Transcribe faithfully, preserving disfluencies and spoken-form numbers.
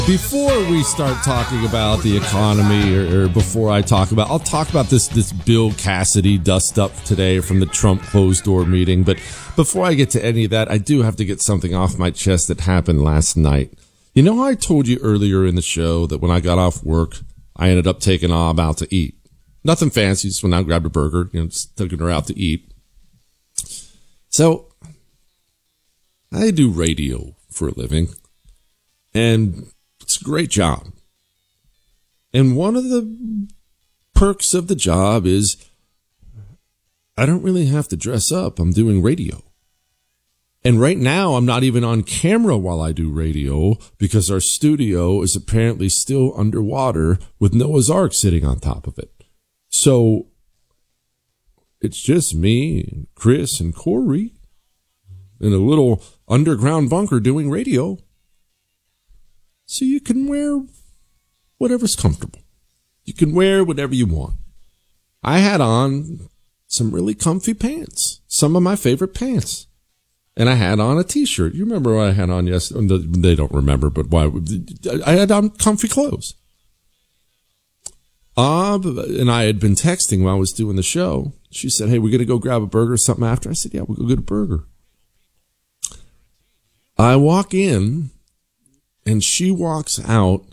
Before we start talking about the economy, or, or before I talk about, I'll talk about this this Bill Cassidy dust up today from the Trump closed door meeting. But before I get to any of that, I do have to get something off my chest that happened last night. You know how I told you earlier in the show that when I got off work, I ended up taking Ob out to eat. Nothing fancy, just went out and grabbed a burger, you know, just taking her out to eat. So I do radio for a living, and it's a great job. And one of the perks of the job is I don't really have to dress up. I'm doing radio. And right now, I'm not even on camera while I do radio because our studio is apparently still underwater with Noah's Ark sitting on top of it. So it's just me and Chris and Corey in a little underground bunker doing radio. So you can wear whatever's comfortable. You can wear whatever you want. I had on some really comfy pants, some of my favorite pants. And I had on a t-shirt. You remember what I had on yesterday? They don't remember, but why? I had on comfy clothes. Ob and I had been texting while I was doing the show. She said, hey, we're going to go grab a burger or something after. I said, yeah, we'll go get a burger. I walk in, and she walks out